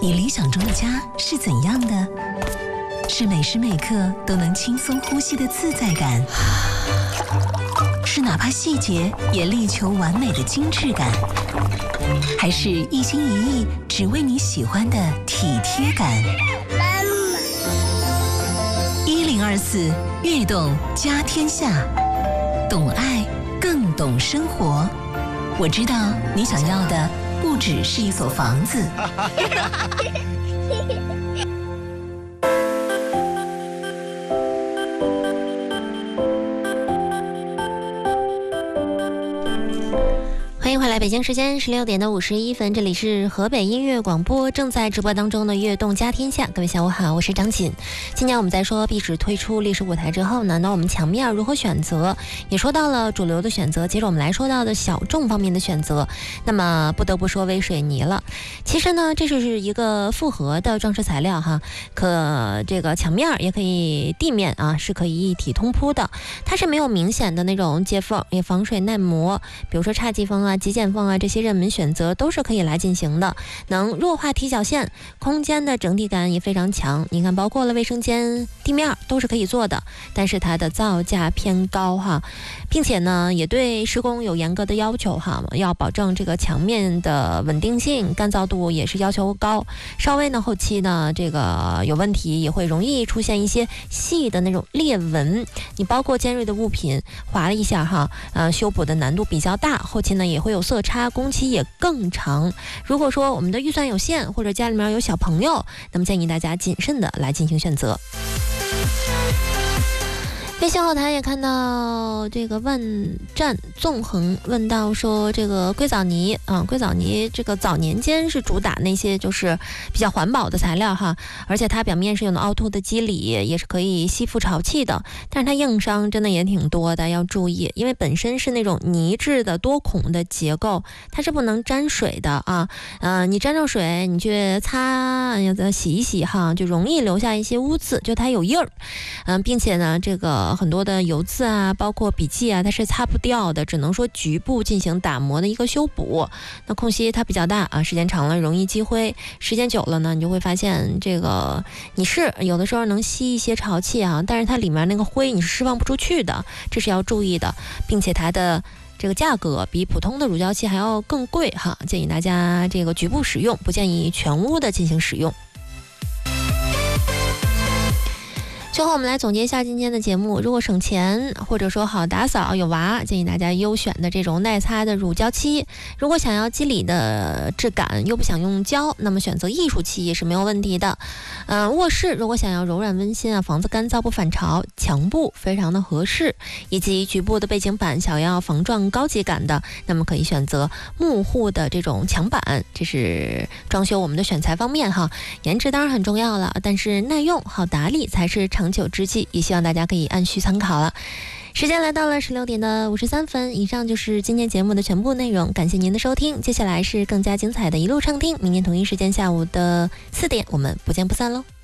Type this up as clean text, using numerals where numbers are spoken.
你理想中的家是怎样的？是每时每刻都能轻松呼吸的自在感，是哪怕细节也力求完美的精致感，还是一心一意只为你喜欢的体贴感？1024悦动家天下，懂爱更懂生活。我知道你想要的不只是一所房子。 欢迎回来，北京时间16点51分，这里是河北音乐广播，正在直播当中的悦动家天下。各位下午好，我是张锦。今年我们在说壁纸退出历史舞台之后呢，那我们墙面如何选择，也说到了主流的选择，接着我们来说到的小众方面的选择。那么不得不说微水泥了。其实呢，这是一个复合的装饰材料哈，可这个墙面也可以地面啊是可以一体通铺的，它是没有明显的那种接缝，也防水耐磨，比如说侘寂风啊、极简风啊，这些热门选择都是可以来进行的，能弱化踢脚线，空间的整体感也非常强。你看，包括了卫生间地面都是可以做的，但是它的造价偏高哈，并且呢也对施工有严格的要求哈，要保证这个墙面的稳定性、干燥度也是要求高。稍微呢后期呢这个有问题，也会容易出现一些细的那种裂纹。你包括尖锐的物品划了一下哈，修补的难度比较大，后期呢也会有色差，工期也更长。如果说我们的预算有限，或者家里面有小朋友，那么建议大家谨慎的来进行选择。微信后台也看到这个万战纵横问到说，这个硅藻泥啊，硅藻泥这个早年间是主打那些就是比较环保的材料哈，而且它表面是有凹凸的肌理，也是可以吸附潮气的，但是它硬伤真的也挺多的，要注意，因为本身是那种泥质的多孔的结构，它是不能沾水的啊，你沾上水，你去擦洗一洗哈，就容易留下一些污渍，就它有印儿，并且呢这个很多的油渍啊，包括笔记啊，它是擦不掉的，只能说局部进行打磨的一个修补。那空隙它比较大啊，时间长了容易积灰，时间久了呢，你就会发现这个你是有的时候能吸一些潮气啊，但是它里面那个灰你是释放不出去的，这是要注意的，并且它的这个价格比普通的乳胶漆还要更贵哈，建议大家这个局部使用，不建议全屋的进行使用。最后我们来总结一下今天的节目，如果省钱或者说好打扫有娃，建议大家优选的这种耐擦的乳胶漆。如果想要肌理的质感又不想用胶，那么选择艺术漆也是没有问题的。卧室如果想要柔软温馨啊，房子干燥不反潮，墙布非常的合适，以及局部的背景板想要防撞高级感的，那么可以选择木护的这种墙板，这是装修我们的选材方面哈。颜值当然很重要了，但是耐用好打理才是长久之计，也希望大家可以按需参考了。时间来到了16点53分，以上就是今天节目的全部内容，感谢您的收听，接下来是更加精彩的一路畅听，明天同一时间下午的4点，我们不见不散喽。